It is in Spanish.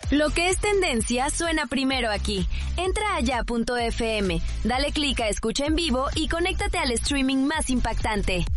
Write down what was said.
Lo que es tendencia suena primero aquí. Entra a ya.fm, dale clic a escucha en vivo y conéctate al streaming más impactante.